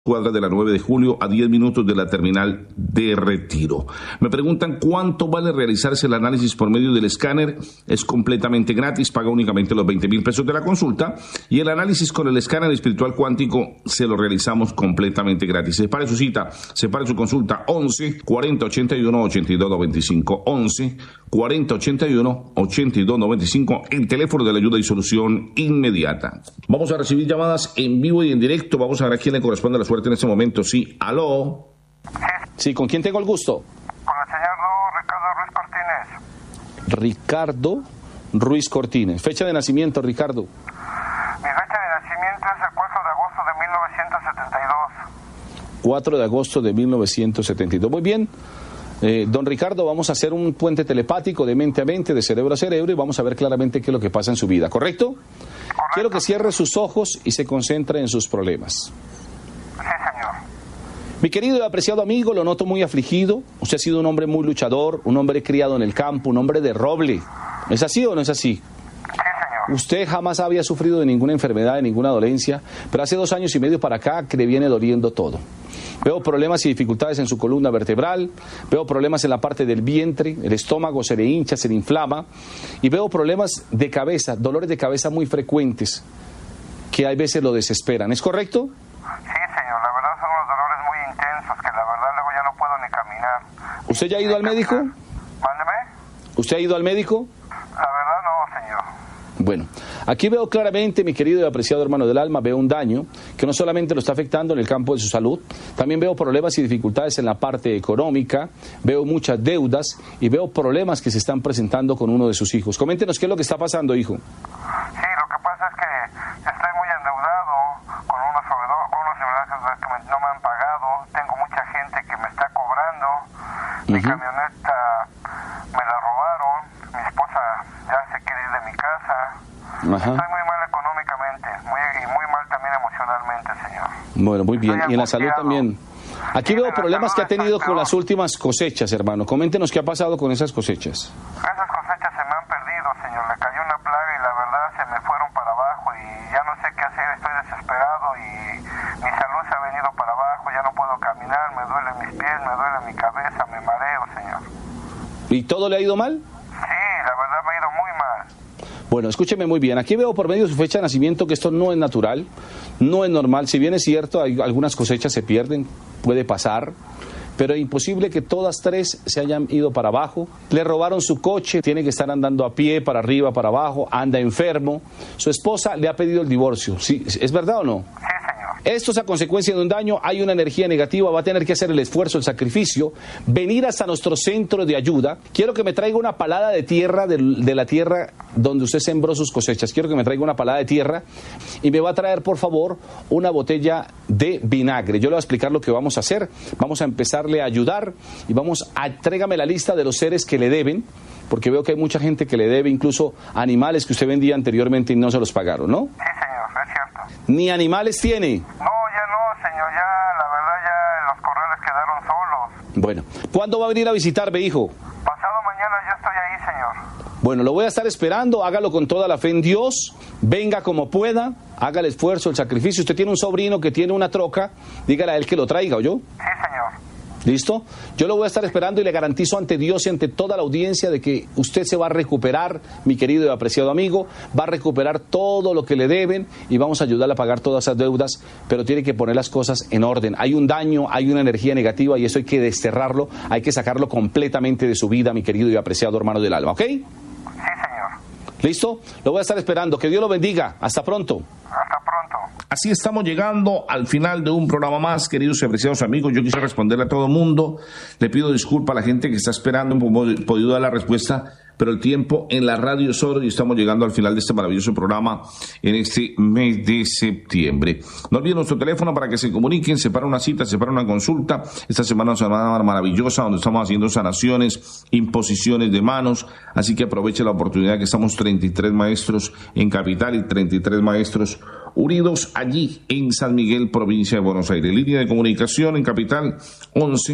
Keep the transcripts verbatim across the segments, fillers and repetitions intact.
cuadras de la nueve de julio, a diez minutos de la terminal de Retiro. Me preguntan cuánto vale realizarse el análisis por medio del escáner. Es completamente gratis, paga únicamente los veinte mil pesos de la consulta, y el análisis con el escáner espiritual cuántico se lo realizamos completamente gratis. Separe su cita, separe su consulta, once cuarenta ochenta y uno ochenta y dos noventa y cinco, once cuarenta ochenta y uno ochenta y dos noventa y cinco, el teléfono de la ayuda y solución inmediata. Vamos a recibir llamadas en vivo y en directo. Vamos a ver a quién le corresponde la suerte en este momento. Sí, aló. Sí, ¿con quién tengo el gusto? Con el señor Ricardo Ruiz Cortines. Ricardo Ruiz Cortines. Fecha de nacimiento, Ricardo. Mi fecha de nacimiento es el cuatro de agosto de mil novecientos setenta y dos. cuatro de agosto de mil novecientos setenta y dos. Muy bien. Eh, don Ricardo, vamos a hacer un puente telepático de mente a mente, de cerebro a cerebro, y vamos a ver claramente qué es lo que pasa en su vida, ¿correcto? Correcto. Quiero que cierre sus ojos y se concentre en sus problemas. Sí, señor. Mi querido y apreciado amigo, lo noto muy afligido. Usted ha sido un hombre muy luchador, un hombre criado en el campo, un hombre de roble. ¿Es así o no es así? Sí, señor. Usted jamás había sufrido de ninguna enfermedad, de ninguna dolencia, pero hace dos años y medio para acá que le viene doliendo todo. Veo problemas y dificultades en su columna vertebral, veo problemas en la parte del vientre, el estómago se le hincha, se le inflama, y veo problemas de cabeza, dolores de cabeza muy frecuentes, que a veces lo desesperan. ¿Es correcto? Sí, señor, la verdad son unos dolores muy intensos que la verdad luego ya no puedo ni caminar. ¿Usted ya ha ido al médico? Mándeme. ¿Usted ha ido al médico? La verdad no, señor. Bueno, aquí veo claramente, mi querido y apreciado hermano del alma, veo un daño que no solamente lo está afectando en el campo de su salud, también veo problemas y dificultades en la parte económica, veo muchas deudas y veo problemas que se están presentando con uno de sus hijos. Coméntenos qué es lo que está pasando, hijo. Sí, lo que pasa es que estoy muy endeudado con unos proveedores, con unos proveedores que me- no me han pagado, tengo mucha gente que me está cobrando, mi Ujú. camioneta me la robaron, mi esposa ya se quiere ir de mi casa. Ajá. Estoy muy mal económicamente muy, y muy mal también emocionalmente, señor. Bueno, muy bien. Estoy Y en la salud angustiado. también. Aquí Sí, veo en la problemas que ha salud tenido estoy con peor. las últimas cosechas, hermano. Coméntenos qué ha pasado con esas cosechas. Esas cosechas se me han perdido, señor. Le cayó una plaga y la verdad se me fueron para abajo y ya no sé qué hacer. Estoy desesperado y mi salud se ha venido para abajo. Ya no puedo caminar, me duelen mis pies, me duele mi cabeza, me mareo, señor. ¿Y todo le ha ido mal? Sí, la verdad me ha ido muy mal. Bueno, escúcheme muy bien. Aquí veo por medio de su fecha de nacimiento que esto no es natural, no es normal. Si bien es cierto, hay, algunas cosechas se pierden, puede pasar, pero es imposible que todas tres se hayan ido para abajo. Le robaron su coche, tiene que estar andando a pie, para arriba, para abajo, anda enfermo. Su esposa le ha pedido el divorcio. ¿Sí? ¿Es verdad o no? Sí, señor. Esto es a consecuencia de un daño, hay una energía negativa, va a tener que hacer el esfuerzo, el sacrificio, venir hasta nuestro centro de ayuda. Quiero que me traiga una palada de tierra, de, de la tierra donde usted sembró sus cosechas. Quiero que me traiga una palada de tierra y me va a traer, por favor, una botella de vinagre. Yo le voy a explicar lo que vamos a hacer. Vamos a empezarle a ayudar y vamos a, tráigame la lista de los seres que le deben, porque veo que hay mucha gente que le debe, incluso animales que usted vendía anteriormente y no se los pagaron, ¿no? Sí, señor, es cierto. Ni animales tiene. No, ya no, señor. Ya, la verdad, ya los corrales quedaron solos. Bueno, ¿cuándo va a venir a visitarme, hijo? Pasado mañana ya estoy ahí, señor. Bueno, lo voy a estar esperando, hágalo con toda la fe en Dios, venga como pueda, haga el esfuerzo, el sacrificio. Usted tiene un sobrino que tiene una troca, dígale a él que lo traiga, ¿oyó? Sí, señor. ¿Listo? Yo lo voy a estar esperando y le garantizo ante Dios y ante toda la audiencia de que usted se va a recuperar, mi querido y apreciado amigo, va a recuperar todo lo que le deben y vamos a ayudarle a pagar todas esas deudas, pero tiene que poner las cosas en orden. Hay un daño, hay una energía negativa y eso hay que desterrarlo, hay que sacarlo completamente de su vida, mi querido y apreciado hermano del alma, ¿ok? Sí, señor. ¿Listo? Lo voy a estar esperando. Que Dios lo bendiga. Hasta pronto. Hasta pronto. Así estamos llegando al final de un programa más, queridos y apreciados amigos. Yo quisiera responderle a todo el mundo. Le pido disculpas a la gente que está esperando, no hemos podido dar la respuesta, pero el tiempo en la radio es oro y estamos llegando al final de este maravilloso programa en este mes de septiembre. No olviden nuestro teléfono para que se comuniquen, separa una cita, separa una consulta. Esta semana es una semana maravillosa donde estamos haciendo sanaciones, imposiciones de manos, así que aproveche la oportunidad que estamos treinta y tres maestros en Capital y treinta y tres maestros unidos allí en San Miguel, provincia de Buenos Aires. Línea de comunicación en Capital once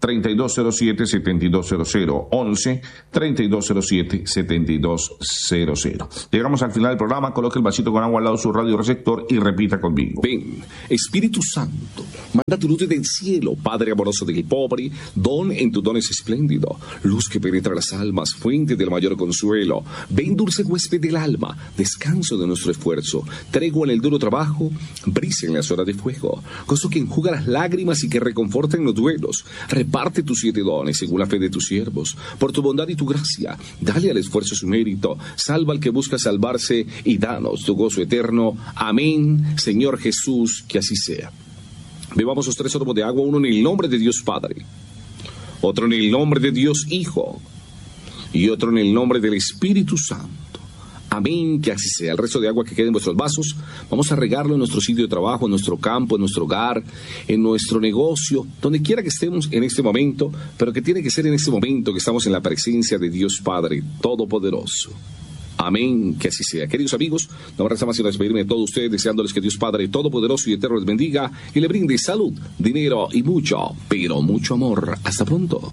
treinta y dos cero siete, setenta y dos cero cero, once, treinta y dos cero siete, setenta y dos cero cero. Llegamos al final del programa, coloque el vasito con agua al lado de su radio receptor y repita conmigo. Ven, Espíritu Santo, manda tu luz del cielo, Padre amoroso del pobre, don en tu don es espléndido, luz que penetra las almas, fuente del mayor consuelo. Ven, dulce huésped del alma, descanso de nuestro esfuerzo, tregua en el duro trabajo, brisa en las horas de fuego, gozo que enjuga las lágrimas y que reconforta en los duelos. Reparte tus siete dones según la fe de tus siervos, por tu bondad y tu gracia, dale al esfuerzo su mérito, salva al que busca salvarse y danos tu gozo eterno. Amén, Señor Jesús, que así sea. Bebamos los tres sorbos de agua, uno en el nombre de Dios Padre, otro en el nombre de Dios Hijo y otro en el nombre del Espíritu Santo. Amén, que así sea. El resto de agua que quede en vuestros vasos, vamos a regarlo en nuestro sitio de trabajo, en nuestro campo, en nuestro hogar, en nuestro negocio, donde quiera que estemos en este momento, pero que tiene que ser en este momento que estamos en la presencia de Dios Padre Todopoderoso. Amén, que así sea. Queridos amigos, no me resta más sino despedirme de todos ustedes, deseándoles que Dios Padre Todopoderoso y Eterno les bendiga y le brinde salud, dinero y mucho, pero mucho amor. Hasta pronto.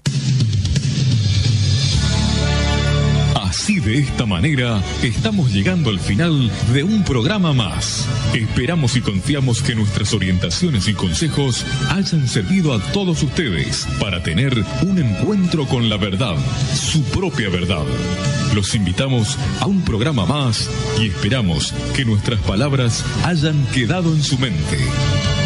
Así, de esta manera, estamos llegando al final de un programa más. Esperamos y confiamos que nuestras orientaciones y consejos hayan servido a todos ustedes para tener un encuentro con la verdad, su propia verdad. Los invitamos a un programa más y esperamos que nuestras palabras hayan quedado en su mente.